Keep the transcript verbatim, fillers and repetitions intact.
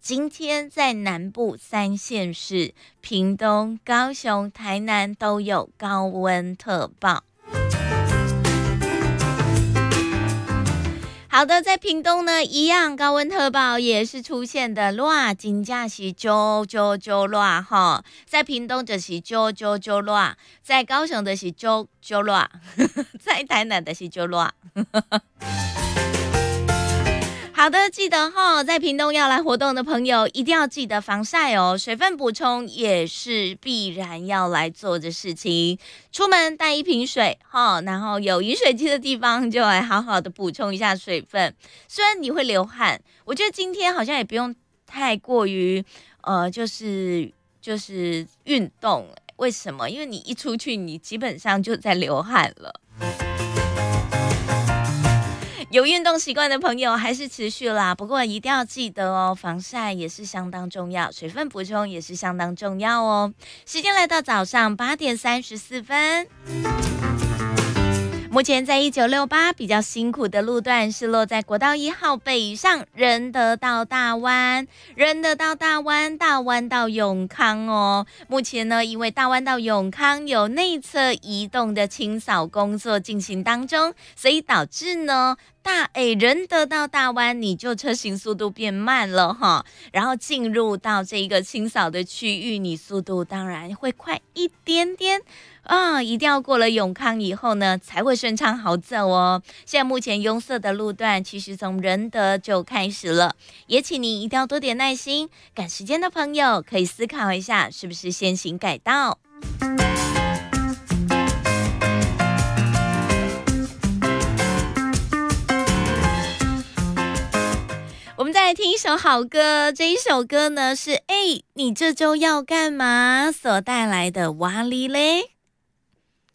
今天在南部三县市，屏东、高雄、台南都有高温特报。好的，在屏东呢，一样高温特报也是出现的，热真的是就就就热哈。在屏东就是就就就热，在高雄的是就就热，在台南的是就热。好的，记得哈，在屏东要来活动的朋友，一定要记得防晒哦，水分补充也是必然要来做的事情。出门带一瓶水哈，然后有饮水机的地方就来好好的补充一下水分。虽然你会流汗，我觉得今天好像也不用太过于呃，就是就是运动。为什么？因为你一出去，你基本上就在流汗了。有运动习惯的朋友还是持续啦，不过一定要记得哦，防晒也是相当重要，水分补充也是相当重要哦。时间来到早上八点三十四分。目前在一九六八比较辛苦的路段是落在国道一号北上仁德到大湾，仁德到大湾，大湾到永康哦。目前呢，因为大湾到永康有内侧移动的清扫工作进行当中，所以导致呢大诶仁德到大湾，你就车行速度变慢了哈，然后进入到这个清扫的区域，你速度当然会快一点点。啊，一定要过了永康以后呢，才会顺畅好走哦。现在目前拥塞的路段，其实从仁德就开始了，也请你一定要多点耐心。赶时间的朋友可以思考一下，是不是先行改道。我们再来听一首好歌，这一首歌呢是哎，你这周要干嘛所带来的哇哩嘞。